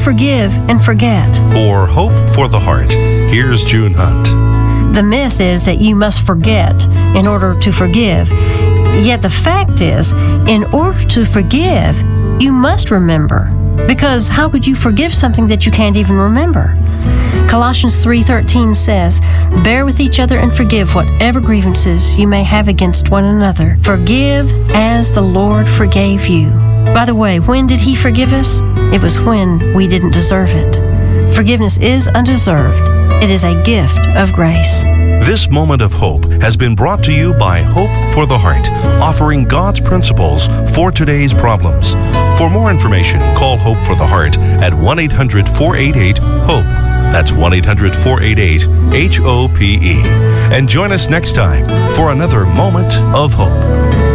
forgive and forget. For Hope for the Heart, here's June Hunt. The myth is that you must forget in order to forgive. Yet the fact is, in order to forgive, you must remember. Because how could you forgive something that you can't even remember? Colossians 3:13 says, "Bear with each other and forgive whatever grievances you may have against one another. Forgive as the Lord forgave you." By the way, when did He forgive us? It was when we didn't deserve it. Forgiveness is undeserved. It is a gift of grace. This moment of hope has been brought to you by Hope for the Heart, offering God's principles for today's problems. For more information, call Hope for the Heart at 1-800-488-HOPE. That's 1-800-488-HOPE. And join us next time for another moment of hope.